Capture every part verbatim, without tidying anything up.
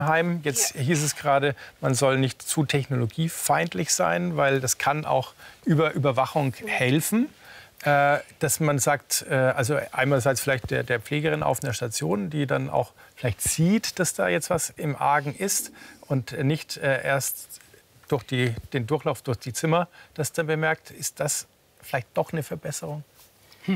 Heim. Jetzt ja. hieß es gerade, man soll nicht zu technologiefeindlich sein, weil das kann auch über Überwachung helfen. Äh, dass man sagt, äh, also einerseits vielleicht der, der Pflegerin auf einer Station, die dann auch vielleicht sieht, dass da jetzt was im Argen ist und nicht äh, erst durch die, den Durchlauf durch die Zimmer das dann bemerkt. Ist das vielleicht doch eine Verbesserung? Hm.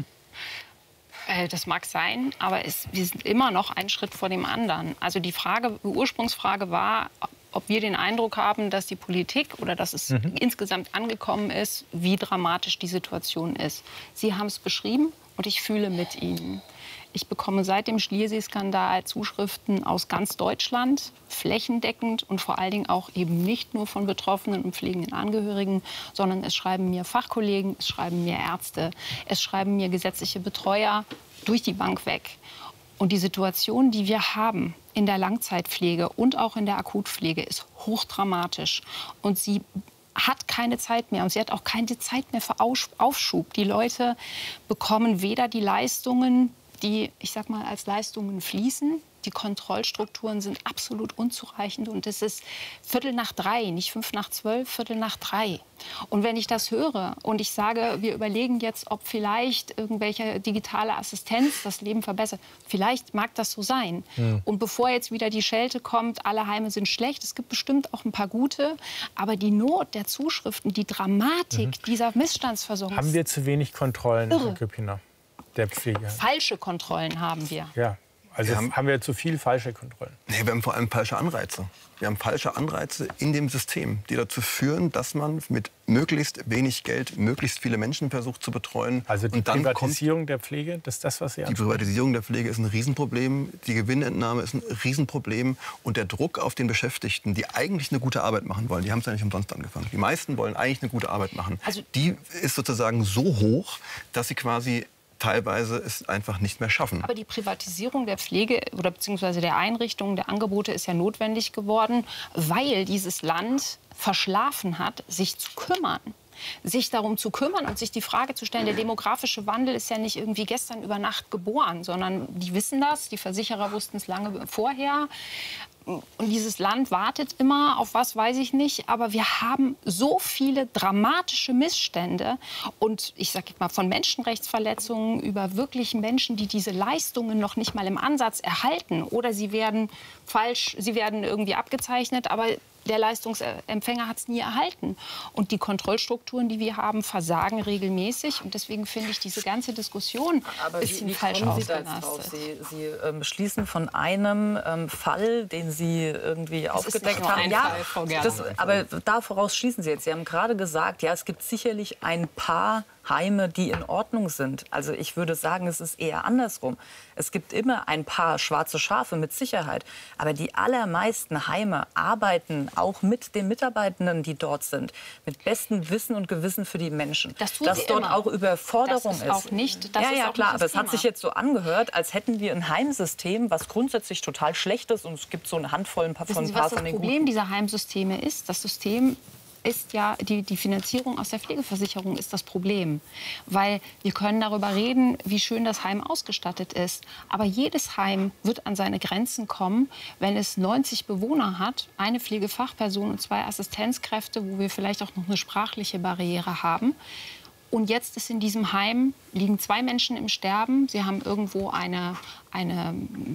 Das mag sein, aber es, wir sind immer noch einen Schritt vor dem anderen. Also die Frage, die Ursprungsfrage war, ob wir den Eindruck haben, dass die Politik oder dass es mhm. insgesamt angekommen ist, wie dramatisch die Situation ist. Sie haben es beschrieben und ich fühle mit Ihnen. Ich bekomme seit dem Schliersee-Skandal Zuschriften aus ganz Deutschland, flächendeckend und vor allen Dingen auch eben nicht nur von Betroffenen und pflegenden Angehörigen, sondern es schreiben mir Fachkollegen, es schreiben mir Ärzte, es schreiben mir gesetzliche Betreuer durch die Bank weg. Und die Situation, die wir haben in der Langzeitpflege und auch in der Akutpflege, ist hochdramatisch. Und sie hat keine Zeit mehr und sie hat auch keine Zeit mehr für Aufschub. Die Leute bekommen weder die Leistungen, die, ich sag mal, als Leistungen fließen. Die Kontrollstrukturen sind absolut unzureichend und es ist Viertel nach drei, nicht fünf nach zwölf, Viertel nach drei. Und wenn ich das höre und ich sage, wir überlegen jetzt, ob vielleicht irgendwelche digitale Assistenz das Leben verbessert, vielleicht mag das so sein. Ja. Und bevor jetzt wieder die Schelte kommt, alle Heime sind schlecht, es gibt bestimmt auch ein paar gute, aber die Not der Zuschriften, die Dramatik mhm. dieser Missstandsversorgung. Haben wir zu wenig Kontrollen, Herr Küppiner, der Pflege? Falsche Kontrollen haben wir. Ja. Also wir haben, haben wir zu viel falsche Kontrollen? Nee, wir haben vor allem falsche Anreize. Wir haben falsche Anreize in dem System, die dazu führen, dass man mit möglichst wenig Geld möglichst viele Menschen versucht zu betreuen. Also die und dann Privatisierung kommt, der Pflege, das ist das, was Sie Die ansprechen? Privatisierung der Pflege ist ein Riesenproblem. Die Gewinnentnahme ist ein Riesenproblem. Und der Druck auf den Beschäftigten, die eigentlich eine gute Arbeit machen wollen, die haben es ja nicht umsonst angefangen. Die meisten wollen eigentlich eine gute Arbeit machen. Also die ist sozusagen so hoch, dass sie quasi teilweise es einfach nicht mehr schaffen. Aber die Privatisierung der Pflege oder beziehungsweise der Einrichtungen, der Angebote ist ja notwendig geworden, weil dieses Land verschlafen hat, sich zu kümmern. Sich darum zu kümmern und sich die Frage zu stellen, der demografische Wandel ist ja nicht irgendwie gestern über Nacht geboren, sondern die wissen das, die Versicherer wussten es lange vorher. Und dieses Land wartet immer auf was, weiß ich nicht. Aber wir haben so viele dramatische Missstände. Und ich sage mal, von Menschenrechtsverletzungen über wirklich Menschen, die diese Leistungen noch nicht mal im Ansatz erhalten. Oder sie werden falsch, sie werden irgendwie abgezeichnet, aber der Leistungsempfänger hat es nie erhalten. Und die Kontrollstrukturen, die wir haben, versagen regelmäßig. Und deswegen finde ich diese ganze Diskussion ein bisschen falsch ausgelastet. Sie, Sie ähm, schließen von einem ähm, Fall, den Sie irgendwie das aufgedeckt haben. Ein ja, Fall, Frau das, aber daraus schließen Sie jetzt. Sie haben gerade gesagt, ja, es gibt sicherlich ein paar Heime, die in Ordnung sind. Also ich würde sagen, es ist eher andersrum. Es gibt immer ein paar schwarze Schafe mit Sicherheit. Aber die allermeisten Heime arbeiten auch mit den Mitarbeitenden, die dort sind, mit bestem Wissen und Gewissen für die Menschen. Das tut Dass dort immer. auch Überforderung das ist. ist. Auch nicht, das ja, ist ja, auch klar. nicht Aber es Thema. hat sich jetzt so angehört, als hätten wir ein Heimsystem, was grundsätzlich total schlecht ist. Und es gibt so eine Handvoll, ein paar von, Wissen Sie, ein paar was das von den Problem Guten. dieser Heimsysteme ist? Das System ist ja, die, die Finanzierung aus der Pflegeversicherung ist das Problem. Weil wir können darüber reden, wie schön das Heim ausgestattet ist. Aber jedes Heim wird an seine Grenzen kommen, wenn es neunzig Bewohner hat, eine Pflegefachperson und zwei Assistenzkräfte, wo wir vielleicht auch noch eine sprachliche Barriere haben. Und jetzt ist in diesem Heim, liegen zwei Menschen im Sterben. Sie haben irgendwo eine, eine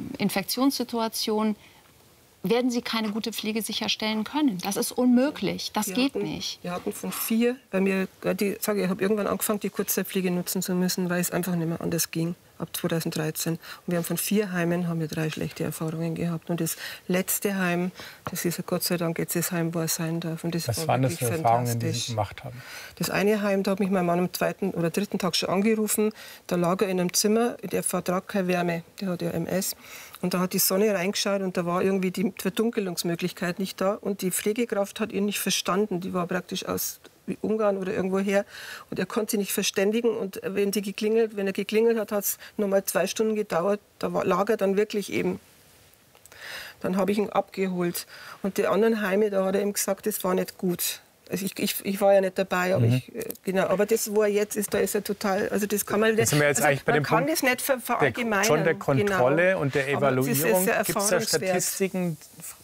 Infektionssituation. Werden Sie keine gute Pflege sicherstellen können. Das ist unmöglich. Das wir geht hatten, nicht. Wir hatten von vier, bei mir, die, sage ich, ich habe irgendwann angefangen, die Kurzzeitpflege nutzen zu müssen, weil es einfach nicht mehr anders ging, ab zweitausenddreizehn. Und wir haben von vier Heimen haben wir drei schlechte Erfahrungen gehabt. Und das letzte Heim, das ist Gott sei Dank jetzt das Heim, wo er sein darf. Und das Was war waren das für Erfahrungen, die fantastisch. Sie gemacht haben? Das eine Heim, da hat mich mein Mann am zweiten oder dritten Tag schon angerufen. Da lag er in einem Zimmer, der vertrag keine Wärme, der hat ja M S. Und da hat die Sonne reingeschaut und da war irgendwie die Verdunkelungsmöglichkeit nicht da. Und die Pflegekraft hat ihn nicht verstanden. Die war praktisch aus Ungarn oder irgendwo her. Und er konnte sie nicht verständigen. Und wenn, die geklingelt, wenn er geklingelt hat, hat es noch mal zwei Stunden gedauert. Da war, lag er dann wirklich eben. Dann habe ich ihn abgeholt. Und die anderen Heime, da hat er ihm gesagt, das war nicht gut. Also ich, ich, ich war ja nicht dabei, aber, mhm. ich, genau, aber das, wo er jetzt ist, da ist er total, also das kann man, das, sind wir jetzt also eigentlich bei man dem kann Punkt das nicht ver verallgemeinern. Der, schon der Kontrolle genau. und der Evaluierung. Ja Gibt es da Statistiken,